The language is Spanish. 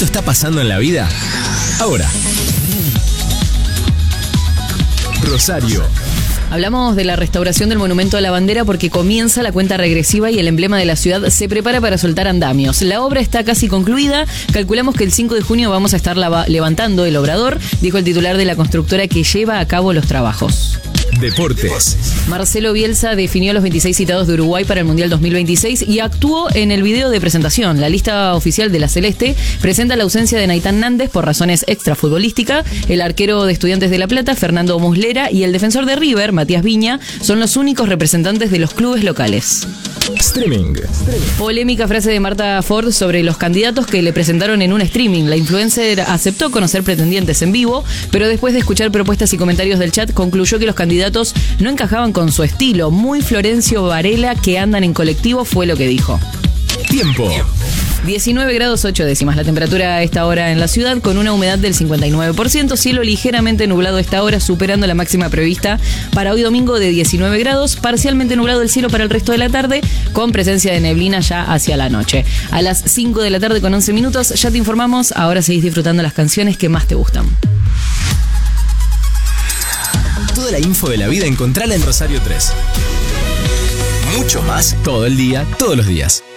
esto está pasando en la vida? Ahora. Rosario. Hablamos de la restauración del Monumento a la Bandera porque comienza la cuenta regresiva y el emblema de la ciudad se prepara para soltar andamios. La obra está casi concluida. Calculamos que el 5 de junio vamos a estar levantando el obrador, dijo el titular de la constructora que lleva a cabo los trabajos. Deportes. Marcelo Bielsa definió a los 26 citados de Uruguay para el Mundial 2026 y actuó en el video de presentación. La lista oficial de la Celeste presenta la ausencia de Naitán Nández por razones extrafutbolísticas. El arquero de Estudiantes de La Plata, Fernando Muslera, y el defensor de River, Matías Viña, son los únicos representantes de los clubes locales. Streaming. Polémica frase de Marta Ford sobre los candidatos que le presentaron en un streaming. La influencer aceptó conocer pretendientes en vivo, pero después de escuchar propuestas y comentarios del chat, concluyó que los candidatos no encajaban con su estilo. Muy Florencio Varela que andan en colectivo, fue lo que dijo. Tiempo. 19 grados 8 décimas la temperatura a esta hora en la ciudad, con una humedad del 59%, cielo ligeramente nublado a esta hora, superando la máxima prevista para hoy domingo de 19 grados, parcialmente nublado el cielo para el resto de la tarde, con presencia de neblina ya hacia la noche. A las 5 de la tarde con 11 minutos, ya te informamos, ahora seguís disfrutando las canciones que más te gustan. Toda la info de la vida encontrala en Rosario 3. Mucho más todo el día, todos los días.